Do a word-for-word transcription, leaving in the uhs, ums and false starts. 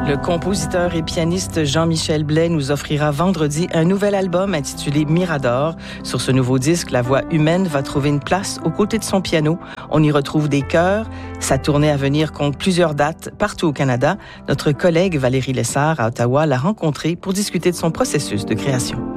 Le compositeur et pianiste Jean-Michel Blais nous offrira vendredi un nouvel album intitulé Mirador. Sur ce nouveau disque, la voix humaine va trouver une place aux côtés de son piano. On y retrouve des chœurs. Sa tournée à venir compte plusieurs dates partout au Canada. Notre collègue Valérie Lessard à Ottawa l'a rencontré pour discuter de son processus de création.